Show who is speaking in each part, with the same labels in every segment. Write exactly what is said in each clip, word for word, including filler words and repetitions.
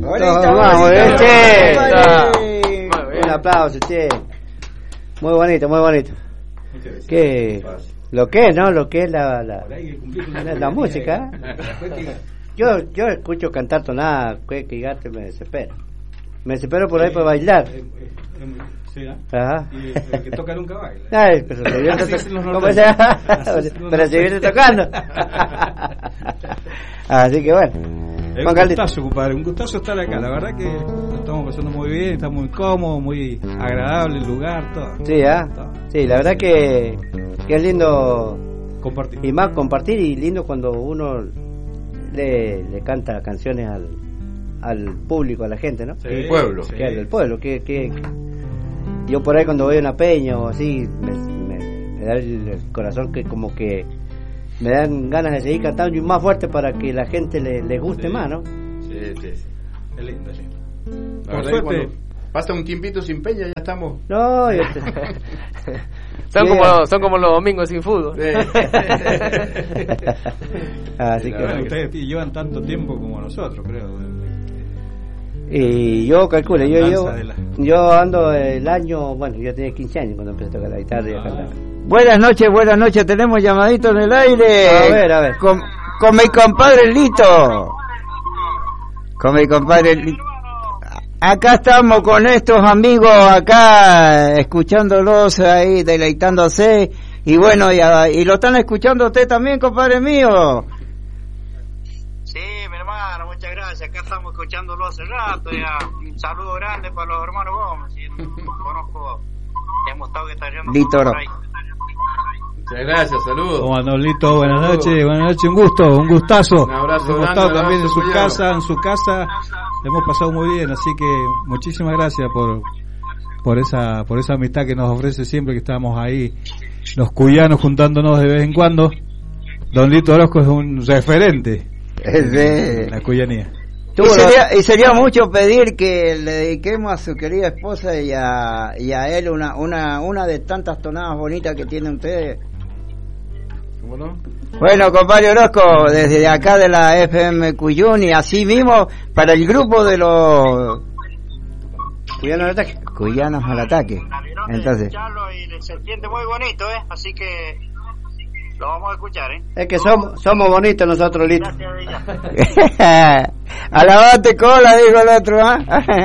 Speaker 1: Bonito, vamos, che. Un aplauso, che. Muy bonito, muy bonito. ¿Qué? Lo que es, ¿no? Lo que es la, la, la, la música. Yo yo escucho cantar tonada, que y gato me desespero. Me desespero por ahí para bailar.
Speaker 2: Sí, ¿eh?
Speaker 1: Ajá.
Speaker 2: Y el que toca nunca baila.
Speaker 1: Ay, pero se divierte to- ¿Cómo se llama? Pero se divierte tocando. Así que bueno.
Speaker 2: Es un gustazo, compadre, un gustazo estar acá. La verdad que lo estamos pasando muy bien, está muy cómodo, muy agradable el lugar, todo.
Speaker 1: Sí, ¿ah? ¿eh? Sí, la verdad que, que es lindo
Speaker 2: compartir.
Speaker 1: Y más compartir, y lindo cuando uno le, le canta canciones al, al público, a la gente, ¿no?
Speaker 3: Sí, el pueblo.
Speaker 1: Que al pueblo, que, que yo por ahí cuando voy a una peña o así, me, me, me da el, el corazón que como que me dan ganas de seguir cantando y más fuerte para que la gente le, le guste
Speaker 3: sí.
Speaker 1: más, ¿no?
Speaker 3: Sí, sí, sí.
Speaker 2: Es lindo, es lindo.
Speaker 3: La Por suerte. Pasa un tiempito sin peña, ya estamos.
Speaker 1: No, yo te...
Speaker 4: son,
Speaker 1: sí,
Speaker 4: como, son como los domingos sin fútbol.
Speaker 3: Sí.
Speaker 1: Así
Speaker 2: sí,
Speaker 1: que
Speaker 2: bueno, ustedes llevan tanto tiempo como nosotros, creo.
Speaker 1: Y yo calculo, yo, yo,
Speaker 2: la...
Speaker 1: yo ando el año, bueno, yo tenía quince años cuando empecé a tocar la guitarra y a cantar.
Speaker 5: Buenas noches, buenas noches, tenemos llamadito en el aire.
Speaker 1: A ver, a ver.
Speaker 5: Con, con mi compadre Lito. Con mi compadre Lito. Acá estamos con estos amigos acá, escuchándolos ahí, deleitándose. Y bueno, y, y lo están escuchando usted también, compadre mío.
Speaker 6: Sí, mi hermano, muchas gracias. Acá estamos escuchándolo hace rato ya. Un saludo grande para los hermanos Gómez. Sí, conozco, hemos estado guitarreando
Speaker 5: Lito.
Speaker 3: Muchas gracias, saludos.
Speaker 2: Como Manolito, buenas noches, buenas noches, un gusto, un gustazo.
Speaker 3: Un abrazo
Speaker 2: hemos
Speaker 3: grande,
Speaker 2: estado
Speaker 3: un
Speaker 2: también en
Speaker 3: abrazo
Speaker 2: su
Speaker 3: apoyado.
Speaker 2: casa, en su casa, le hemos pasado muy bien, así que muchísimas gracias por por esa por esa amistad que nos ofrece siempre que estamos ahí, los cuyanos juntándonos de vez en cuando. Don Lito Orozco es un referente
Speaker 5: de
Speaker 2: la cuyanía.
Speaker 5: Y sería, y sería mucho pedir que le dediquemos a su querida esposa y a, y a él una, una, una de tantas tonadas bonitas que tienen ustedes.
Speaker 3: ¿Cómo no?
Speaker 5: Bueno, compadre Orozco, desde acá de la F M Cuyún y así mismo para el grupo de los
Speaker 1: Cuyanos al ataque.
Speaker 5: Cuyanos al ataque. Entonces,
Speaker 6: y se siente muy bonito, ¿eh? Así que lo vamos a escuchar, ¿eh?
Speaker 1: Es que somos somos bonitos nosotros, Lito.
Speaker 5: alabate cola, dijo el otro, ¿ah?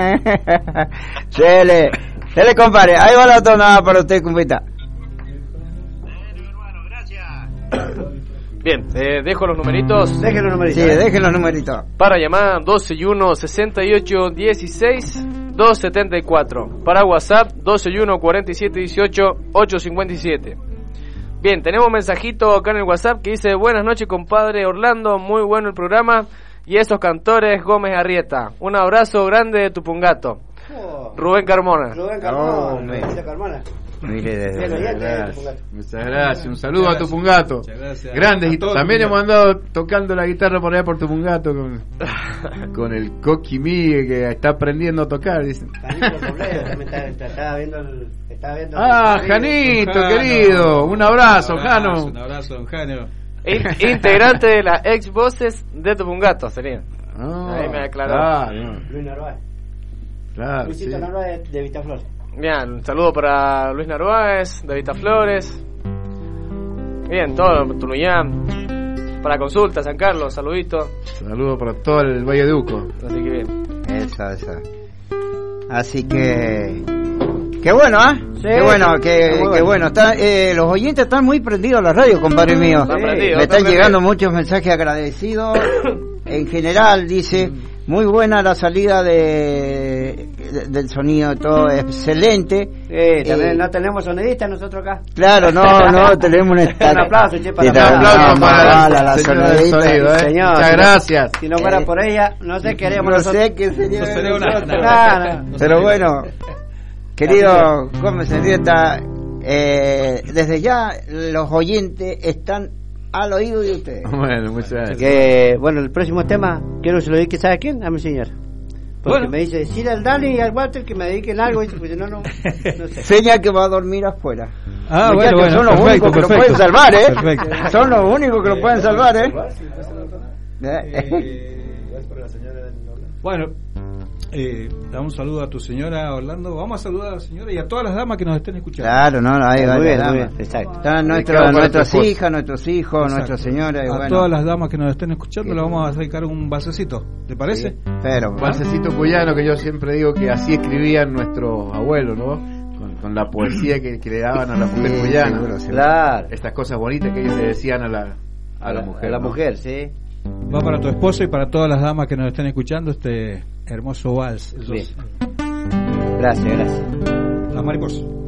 Speaker 5: Dele, dele, compadre, ahí va la tonada para usted, compita.
Speaker 4: Bien, eh, dejo los numeritos.
Speaker 1: Dejen los numeritos.
Speaker 5: Sí, dejen los numeritos.
Speaker 4: Para llamar doce y uno, sesenta y ocho, dieciséis, doscientos setenta y cuatro. Para WhatsApp doce y uno, cuarenta y siete, dieciocho, ochocientos cincuenta y siete. Bien, tenemos un mensajito acá en el WhatsApp que dice: buenas noches, compadre Orlando, muy bueno el programa y esos cantores Gómez Arrieta. Un abrazo grande de Tupungato.
Speaker 1: Oh.
Speaker 4: Rubén Carmona.
Speaker 1: Rubén Carmona.
Speaker 5: Oh,
Speaker 1: Rubén Carmona.
Speaker 5: Mire, desde
Speaker 1: Bien,
Speaker 3: Muchas
Speaker 1: oyente,
Speaker 3: gracias. Muchas gracias. Un saludo
Speaker 2: Muchas
Speaker 3: a Tupungato.
Speaker 2: Muchas gracias.
Speaker 3: Grandes.
Speaker 2: A
Speaker 3: Y
Speaker 2: todos
Speaker 3: también
Speaker 2: Tupungato.
Speaker 3: hemos andado tocando la guitarra por allá por Tupungato con, con el Coqui Migue que está aprendiendo a tocar. Dicen.
Speaker 1: Janito Robledo, también está- está- estaba viendo el, estaba viendo
Speaker 3: Ah,
Speaker 1: el-
Speaker 3: Janito,
Speaker 2: Don Jano.
Speaker 3: querido. Un abrazo,
Speaker 2: Un
Speaker 3: Jano.
Speaker 2: Un abrazo, don Jano.
Speaker 4: In- integrante de las ex voces de Tupungato sería.
Speaker 3: Ah,
Speaker 4: Ahí me aclaró.
Speaker 3: Claro,
Speaker 1: Luis Narváez.
Speaker 3: claro.
Speaker 1: Luisito
Speaker 3: Sí.
Speaker 1: Narváez de Vitaflores.
Speaker 4: Bien, un saludo para Luis Narváez, David Flores. Bien, todo, Tunuyán. Para consulta, San Carlos, saludito.
Speaker 3: Saludos para todo el Valle de Uco.
Speaker 4: Así que bien.
Speaker 5: Esa, esa. Así que qué bueno, ¿ah?
Speaker 1: Sí,
Speaker 5: qué bueno,
Speaker 1: sí,
Speaker 5: que,
Speaker 1: muy bueno.
Speaker 5: qué bueno. Está, eh, los oyentes están muy prendidos a la radio, compadre mío.
Speaker 4: Están
Speaker 1: Sí,
Speaker 4: prendidos,
Speaker 5: Me
Speaker 4: están
Speaker 5: están
Speaker 4: prendidos.
Speaker 5: llegando muchos mensajes agradecidos. En general, dice, muy buena la salida de, de- del sonido, todo excelente.
Speaker 1: Eh, también
Speaker 5: Eh,
Speaker 1: no tenemos sonidista nosotros acá.
Speaker 5: Claro, no, no, tenemos un
Speaker 1: Un aplauso, che, para
Speaker 5: Sí,
Speaker 3: Un
Speaker 1: la-
Speaker 3: aplauso
Speaker 5: no,
Speaker 3: para
Speaker 5: mala,
Speaker 3: la,
Speaker 5: la
Speaker 3: señora del
Speaker 5: sonidista,
Speaker 3: sonido, ¿eh?
Speaker 1: señor.
Speaker 3: Muchas gracias.
Speaker 1: Si no fuera
Speaker 5: Eh,
Speaker 1: por ella, no sé qué haríamos
Speaker 5: No
Speaker 1: nosotros.
Speaker 5: sé qué sería
Speaker 2: No
Speaker 5: de
Speaker 2: sería una-
Speaker 5: nosotros.
Speaker 1: Nada, nada.
Speaker 5: Pero bueno, querido Gómez Arrieta, eh, desde ya los oyentes están al oído de ustedes.
Speaker 3: Bueno, muchas gracias.
Speaker 1: Que, bueno, el próximo tema, quiero que se lo dedique, ¿sabe a quién? A mi señora. Porque
Speaker 2: Bueno.
Speaker 1: me dice, decir al Dani y al Walter que me dediquen algo, y pues no, no, no sé.
Speaker 5: Seña que va a dormir afuera.
Speaker 2: Ah,
Speaker 5: Muchachos,
Speaker 2: bueno, bueno.
Speaker 5: son los
Speaker 2: perfecto,
Speaker 5: únicos que lo
Speaker 2: perfecto.
Speaker 5: pueden salvar, ¿eh?
Speaker 2: Perfecto.
Speaker 5: Son los únicos que lo pueden salvar, ¿eh?
Speaker 2: Bueno, Eh, da un saludo a tu señora, Orlando. Vamos a saludar a la señora y a todas las damas que nos estén escuchando.
Speaker 5: Claro, no, no, hay
Speaker 1: muy bien,
Speaker 5: damas.
Speaker 1: muy bien, exacto.
Speaker 5: Están nuestro, nuestras hijas, nuestros hijos, nuestra señora. Y
Speaker 2: a
Speaker 5: bueno,
Speaker 2: todas las damas que nos estén escuchando le vamos a dedicar un basecito. ¿Te parece?
Speaker 5: Sí, pero,
Speaker 3: Un basecito cuyano, que yo siempre digo que así escribían nuestros abuelos, ¿no? Con, con la poesía que, que le daban a la mujer
Speaker 5: Sí,
Speaker 3: cuyana.
Speaker 5: seguro, seguro.
Speaker 1: Claro.
Speaker 3: Estas cosas bonitas que ellos le decían a la, a la mujer.
Speaker 1: A la
Speaker 3: ¿no?
Speaker 1: mujer, sí.
Speaker 2: Va para tu esposo y para todas las damas que nos estén escuchando este hermoso vals.
Speaker 1: Bien. Gracias, gracias.
Speaker 2: La mariposa.